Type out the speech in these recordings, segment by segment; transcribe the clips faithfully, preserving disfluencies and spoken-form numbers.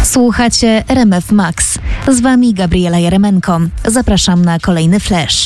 Słuchacie R M F Max. Z wami Gabriela Jaremenko. Zapraszam na kolejny flash.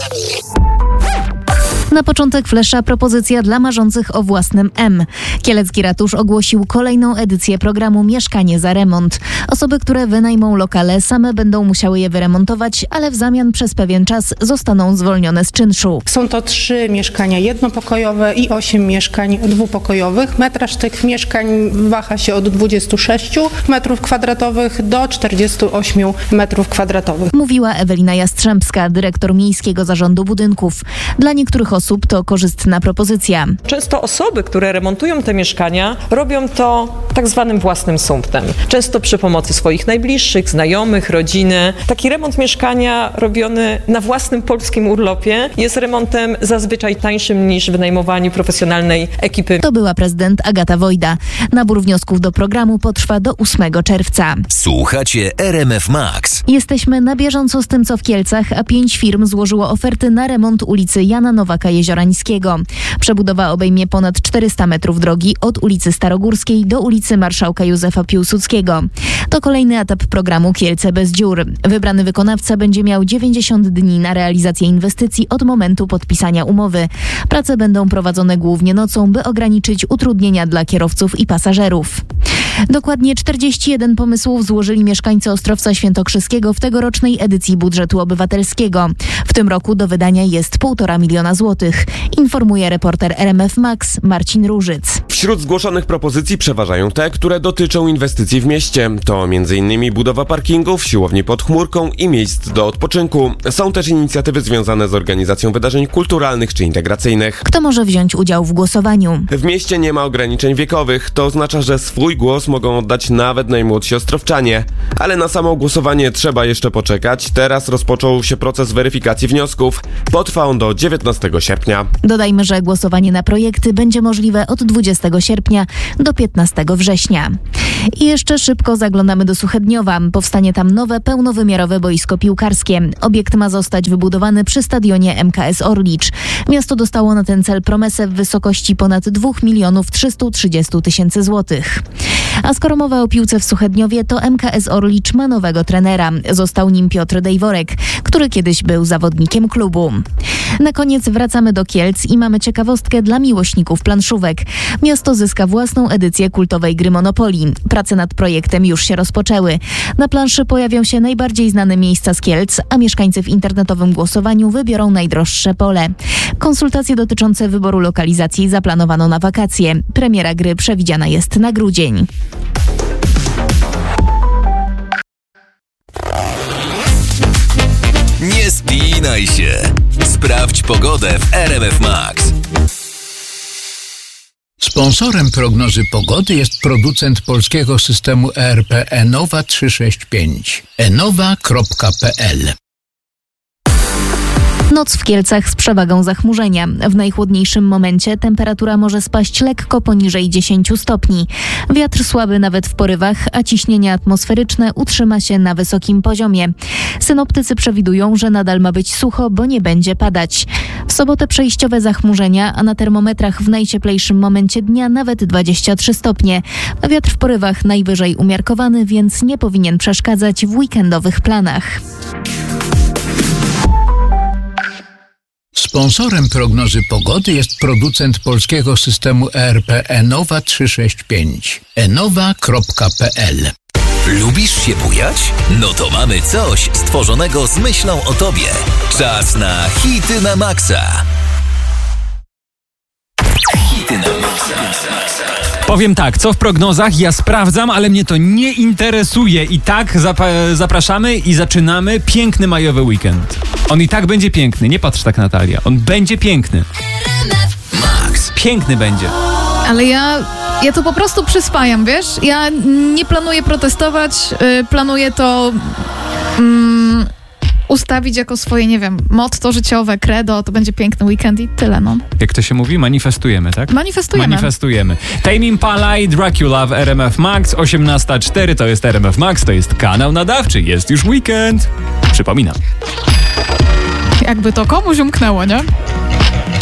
Na początek flesza propozycja dla marzących o własnym M. Kielecki Ratusz ogłosił kolejną edycję programu Mieszkanie za remont. Osoby, które wynajmą lokale, same będą musiały je wyremontować, ale w zamian przez pewien czas zostaną zwolnione z czynszu. Są to trzy mieszkania jednopokojowe i osiem mieszkań dwupokojowych. Metraż tych mieszkań waha się od dwudziestu sześciu metrów kwadratowych do czterdziestu ośmiu metrów kwadratowych. Mówiła Ewelina Jastrzębska, dyrektor Miejskiego Zarządu Budynków. Dla niektórych osób to korzystna propozycja. Często osoby, które remontują te mieszkania, robią to tak zwanym własnym sumptem. Często przy pomocy swoich najbliższych, znajomych, rodziny. Taki remont mieszkania robiony na własnym polskim urlopie jest remontem zazwyczaj tańszym niż wynajmowanie profesjonalnej ekipy. To była prezydent Agata Wojda. Nabór wniosków do programu potrwa do ósmego czerwca. Słuchacie R M F Max. Jesteśmy na bieżąco z tym, co w Kielcach, a pięć firm złożyło oferty na remont ulicy Jana Nowaka-Jeziorańskiego. Przebudowa obejmie ponad czterysta metrów drogi od ulicy Starogórskiej do ulicy Marszałka Józefa Piłsudskiego. To kolejny etap programu Kielce bez dziur. Wybrany wykonawca będzie miał dziewięćdziesiąt dni na realizację inwestycji od momentu podpisania umowy. Prace będą prowadzone głównie nocą, by ograniczyć utrudnienia dla kierowców i pasażerów. Dokładnie czterdzieści jeden pomysłów złożyli mieszkańcy Ostrowca Świętokrzyskiego w tegorocznej edycji budżetu obywatelskiego. W tym roku do wydania jest półtora miliona złotych, informuje reporter R M F Max Marcin Różyc. Wśród zgłoszonych propozycji przeważają te, które dotyczą inwestycji w mieście. To między innymi budowa parkingów, siłowni pod chmurką i miejsc do odpoczynku. Są też inicjatywy związane z organizacją wydarzeń kulturalnych czy integracyjnych. Kto może wziąć udział w głosowaniu? W mieście nie ma ograniczeń wiekowych. To oznacza, że swój głos mogą oddać nawet najmłodsi ostrowczanie. Ale na samo głosowanie trzeba jeszcze poczekać. Teraz rozpoczął się proces weryfikacji wniosków. Potrwa on do dziewiętnastego sierpnia. Dodajmy, że głosowanie na projekty będzie możliwe od dwudziestego sierpnia do piętnastego września. I jeszcze szybko zaglądamy do Suchedniowa. Powstanie tam nowe, pełnowymiarowe boisko piłkarskie. Obiekt ma zostać wybudowany przy stadionie M K S Orlicz. Miasto dostało na ten cel promesę w wysokości ponad dwa miliony trzysta trzydzieści tysięcy złotych. A skoro mowa o piłce w Suchedniowie, to M K S Orlicz ma nowego trenera. Został nim Piotr Dejworek, który kiedyś był zawodnikiem klubu. Na koniec wracamy do Kielc i mamy ciekawostkę dla miłośników planszówek. Miasto zyska własną edycję kultowej gry Monopoly. Prace nad projektem już się rozpoczęły. Na planszy pojawią się najbardziej znane miejsca z Kielc, a mieszkańcy w internetowym głosowaniu wybiorą najdroższe pole. Konsultacje dotyczące wyboru lokalizacji zaplanowano na wakacje. Premiera gry przewidziana jest na grudzień. Nie spinaj się. Sprawdź pogodę w R M F Max. Sponsorem prognozy pogody jest producent polskiego systemu E R P Enowa trzysta sześćdziesiąt pięć. enowa kropka p l. Noc w Kielcach z przewagą zachmurzenia. W najchłodniejszym momencie temperatura może spaść lekko poniżej dziesięciu stopni. Wiatr słaby nawet w porywach, a ciśnienie atmosferyczne utrzyma się na wysokim poziomie. Synoptycy przewidują, że nadal ma być sucho, bo nie będzie padać. W sobotę przejściowe zachmurzenia, a na termometrach w najcieplejszym momencie dnia nawet dwadzieścia trzy stopnie. Wiatr w porywach najwyżej umiarkowany, więc nie powinien przeszkadzać w weekendowych planach. Sponsorem prognozy pogody jest producent polskiego systemu E R P Enowa trzysta sześćdziesiąt pięć. enowa kropka p l. Lubisz się bujać? No to mamy coś stworzonego z myślą o tobie. Czas na hity na maksa. Hity na maksa. Powiem tak, co w prognozach? Ja sprawdzam, ale mnie to nie interesuje. I tak zap- zapraszamy i zaczynamy piękny majowy weekend. On i tak będzie piękny, nie patrz tak, Natalia. On będzie piękny. Max. Piękny będzie. Ale ja, ja to po prostu przyswajam, wiesz? Ja nie planuję protestować, yy, planuję to... Mm, ustawić jako swoje, nie wiem, motto życiowe, credo, to będzie piękny weekend i tyle, no. Jak to się mówi? Manifestujemy, tak? Manifestujemy. Manifestujemy. Tame Impala i Dracula w R M F Max, osiemnasta zero cztery, to jest R M F Max, to jest kanał nadawczy, jest już weekend. Przypominam. Jakby to komuś umknęło, nie?